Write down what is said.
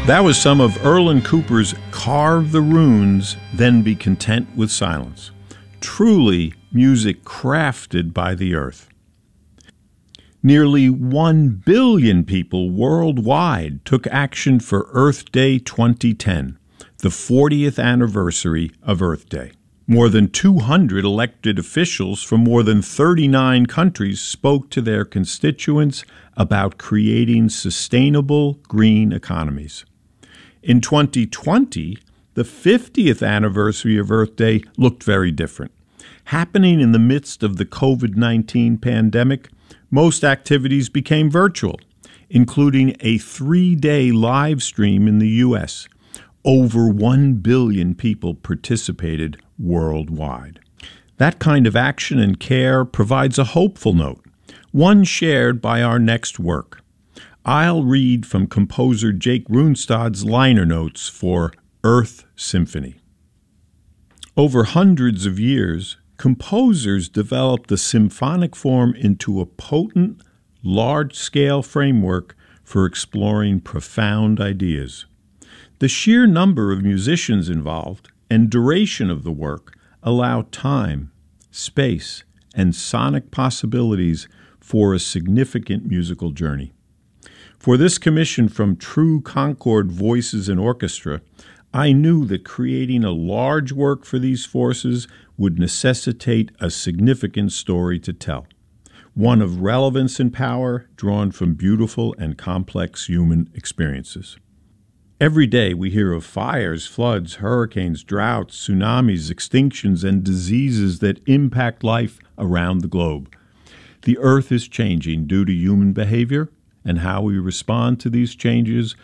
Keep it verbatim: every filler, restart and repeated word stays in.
That was some of Erlen Cooper's Carve the Runes, Then Be Content with Silence. Truly music crafted by the earth. Nearly one billion people worldwide took action for Earth Day twenty ten, the fortieth anniversary of Earth Day. More than two hundred elected officials from more than thirty-nine countries spoke to their constituents about creating sustainable green economies. In twenty twenty, the fiftieth anniversary of Earth Day looked very different. Happening in the midst of the covid nineteen pandemic, most activities became virtual, including a three-day live stream in the U S Over one billion people participated worldwide. That kind of action and care provides a hopeful note, one shared by our next work. I'll read from composer Jake Runestad's liner notes for Earth Symphony. Over hundreds of years, composers developed the symphonic form into a potent, large-scale framework for exploring profound ideas. The sheer number of musicians involved and duration of the work allow time, space, and sonic possibilities for a significant musical journey. For this commission from True Concord Voices and Orchestra, I knew that creating a large work for these forces would necessitate a significant story to tell, one of relevance and power drawn from beautiful and complex human experiences. Every day we hear of fires, floods, hurricanes, droughts, tsunamis, extinctions, and diseases that impact life around the globe. The earth is changing due to human behavior, and how we respond to these changes